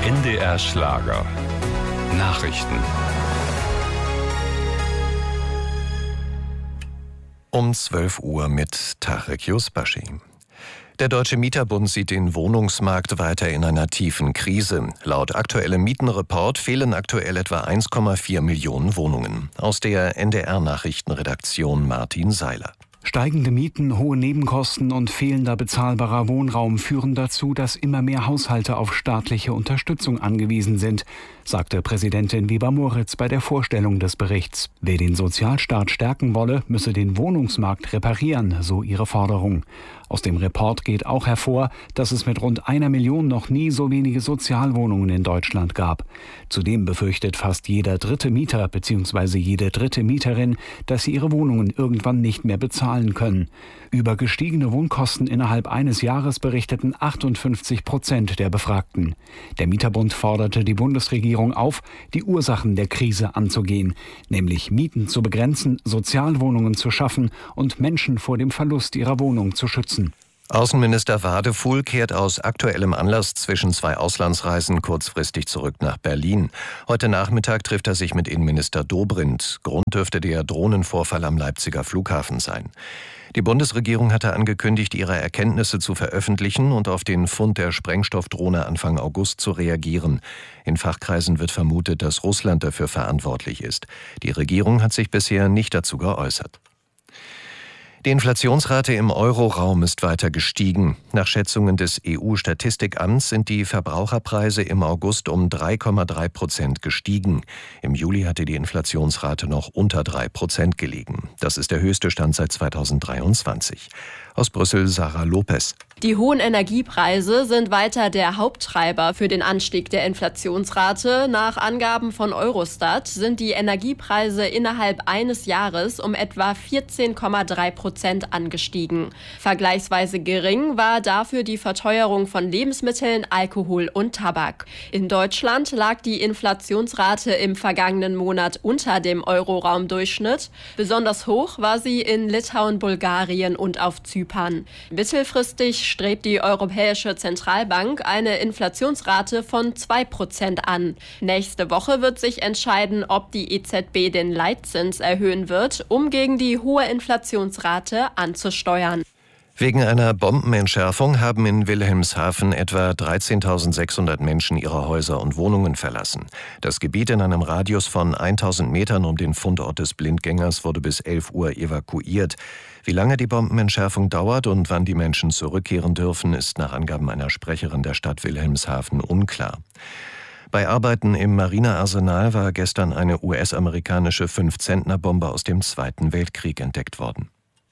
NDR Schlager. Nachrichten. Um 12 Uhr mit Tarek Yusbashi. Der Deutsche Mieterbund sieht den Wohnungsmarkt weiter in einer tiefen Krise. Laut aktuellem Mietenreport fehlen aktuell etwa 1,4 Millionen Wohnungen. Aus der NDR-Nachrichtenredaktion Martin Seiler. Steigende Mieten, hohe Nebenkosten und fehlender bezahlbarer Wohnraum führen dazu, dass immer mehr Haushalte auf staatliche Unterstützung angewiesen sind, sagte Präsidentin Weber-Moritz bei der Vorstellung des Berichts. Wer den Sozialstaat stärken wolle, müsse den Wohnungsmarkt reparieren, so ihre Forderung. Aus dem Report geht auch hervor, dass es mit rund 1 Million noch nie so wenige Sozialwohnungen in Deutschland gab. Zudem befürchtet fast jeder dritte Mieter bzw. jede dritte Mieterin, dass sie ihre Wohnungen irgendwann nicht mehr bezahlen können. Über gestiegene Wohnkosten innerhalb eines Jahres berichteten 58% der Befragten. Der Mieterbund forderte die Bundesregierung auf, die Ursachen der Krise anzugehen, nämlich Mieten zu begrenzen, Sozialwohnungen zu schaffen und Menschen vor dem Verlust ihrer Wohnung zu schützen. Außenminister Wadefuhl kehrt aus aktuellem Anlass zwischen 2 Auslandsreisen kurzfristig zurück nach Berlin. Heute Nachmittag trifft er sich mit Innenminister Dobrindt. Grund dürfte der Drohnenvorfall am Leipziger Flughafen sein. Die Bundesregierung hatte angekündigt, ihre Erkenntnisse zu veröffentlichen und auf den Fund der Sprengstoffdrohne Anfang August zu reagieren. In Fachkreisen wird vermutet, dass Russland dafür verantwortlich ist. Die Regierung hat sich bisher nicht dazu geäußert. Die Inflationsrate im Euroraum ist weiter gestiegen. Nach Schätzungen des EU-Statistikamts sind die Verbraucherpreise im August um 3,3% gestiegen. Im Juli hatte die Inflationsrate noch unter 3% gelegen. Das ist der höchste Stand seit 2023. Aus Brüssel Sarah Lopez. Die hohen Energiepreise sind weiter der Haupttreiber für den Anstieg der Inflationsrate. Nach Angaben von Eurostat sind die Energiepreise innerhalb eines Jahres um etwa 14,3% angestiegen. Vergleichsweise gering war dafür die Verteuerung von Lebensmitteln, Alkohol und Tabak. In Deutschland lag die Inflationsrate im vergangenen Monat unter dem Euroraumdurchschnitt. Besonders hoch war sie in Litauen, Bulgarien und auf Zypern. Mittelfristig strebt die Europäische Zentralbank eine Inflationsrate von 2% an. Nächste Woche wird sich entscheiden, ob die EZB den Leitzins erhöhen wird, um gegen die hohe Inflationsrate anzusteuern. Wegen einer Bombenentschärfung haben in Wilhelmshaven etwa 13.600 Menschen ihre Häuser und Wohnungen verlassen. Das Gebiet in einem Radius von 1.000 Metern um den Fundort des Blindgängers wurde bis 11 Uhr evakuiert. Wie lange die Bombenentschärfung dauert und wann die Menschen zurückkehren dürfen, ist nach Angaben einer Sprecherin der Stadt Wilhelmshaven unklar. Bei Arbeiten im Marinearsenal war gestern eine US-amerikanische 5-Zentner-Bombe aus dem Zweiten Weltkrieg entdeckt worden.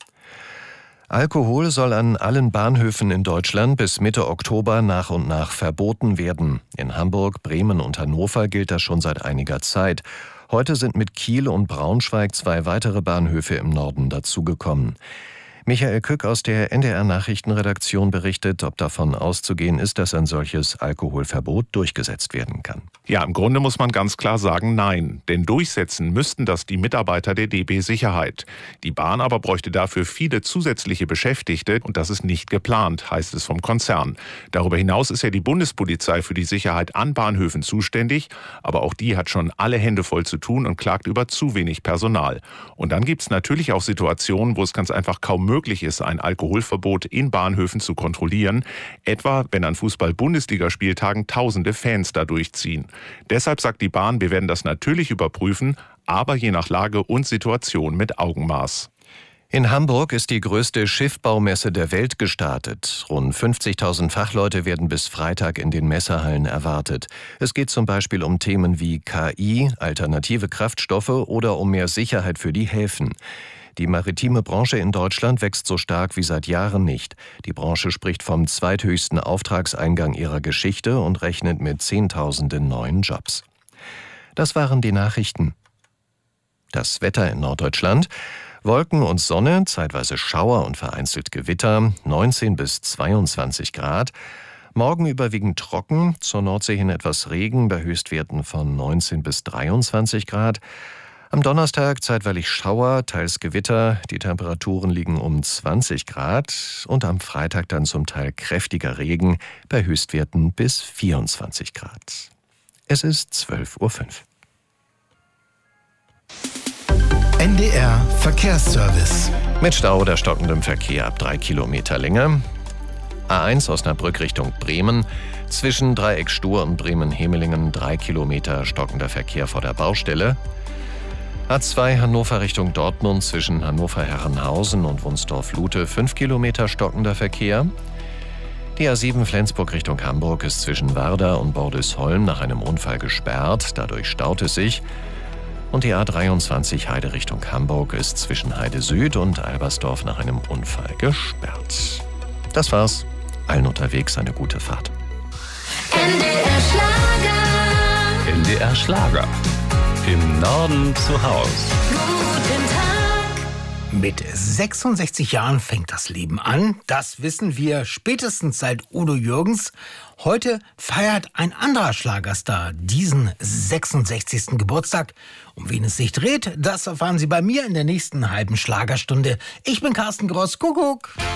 Alkohol soll an allen Bahnhöfen in Deutschland bis Mitte Oktober nach und nach verboten werden. In Hamburg, Bremen und Hannover gilt das schon seit einiger Zeit. Heute sind mit Kiel und Braunschweig 2 weitere Bahnhöfe im Norden dazugekommen. Michael Kück aus der NDR-Nachrichtenredaktion berichtet, ob davon auszugehen ist, dass ein solches Alkoholverbot durchgesetzt werden kann. Ja, im Grunde muss man ganz klar sagen, nein. Denn durchsetzen müssten das die Mitarbeiter der DB Sicherheit. Die Bahn aber bräuchte dafür viele zusätzliche Beschäftigte und das ist nicht geplant, heißt es vom Konzern. Darüber hinaus ist ja die Bundespolizei für die Sicherheit an Bahnhöfen zuständig, aber auch die hat schon alle Hände voll zu tun und klagt über zu wenig Personal. Und dann gibt es natürlich auch Situationen, wo es ganz einfach kaum möglich ist, ein Alkoholverbot in Bahnhöfen zu kontrollieren, etwa wenn an Fußball-Bundesligaspieltagen tausende Fans da durchziehen. Deshalb sagt die Bahn, wir werden das natürlich überprüfen, aber je nach Lage und Situation mit Augenmaß. In Hamburg ist die größte Schiffbaumesse der Welt gestartet. Rund 50.000 Fachleute werden bis Freitag in den Messehallen erwartet. Es geht zum Beispiel um Themen wie KI, alternative Kraftstoffe oder um mehr Sicherheit für die Häfen. Die maritime Branche in Deutschland wächst so stark wie seit Jahren nicht. Die Branche spricht vom zweithöchsten Auftragseingang ihrer Geschichte und rechnet mit Zehntausenden neuen Jobs. Das waren die Nachrichten. Das Wetter in Norddeutschland: Wolken und Sonne, zeitweise Schauer und vereinzelt Gewitter, 19 bis 22 Grad. Morgen überwiegend trocken, zur Nordsee hin etwas Regen bei Höchstwerten von 19 bis 23 Grad. Am Donnerstag zeitweilig Schauer, teils Gewitter. Die Temperaturen liegen um 20 Grad. Und am Freitag dann zum Teil kräftiger Regen bei Höchstwerten bis 24 Grad. Es ist 12:05 Uhr. NDR Verkehrsservice. Mit Stau oder stockendem Verkehr ab 3 Kilometer Länge. A1 Osnabrück Richtung Bremen. Zwischen Dreieck Stur und Bremen-Hemelingen 3 Kilometer stockender Verkehr vor der Baustelle. A2 Hannover Richtung Dortmund zwischen Hannover-Herrenhausen und Wunsdorf-Lute 5 Kilometer stockender Verkehr. Die A7 Flensburg Richtung Hamburg ist zwischen Werder und Bordesholm nach einem Unfall gesperrt. Dadurch staut es sich. Und die A23 Heide Richtung Hamburg ist zwischen Heide Süd und Albersdorf nach einem Unfall gesperrt. Das war's. Allen unterwegs eine gute Fahrt. NDR Schlager. NDR Schlager. Im Norden zu Haus. Guten Tag. Mit 66 Jahren fängt das Leben an. Das wissen wir spätestens seit Udo Jürgens. Heute feiert ein anderer Schlagerstar diesen 66. Geburtstag. Um wen es sich dreht, das erfahren Sie bei mir in der nächsten halben Schlagerstunde. Ich bin Carsten Gross. Kuckuck.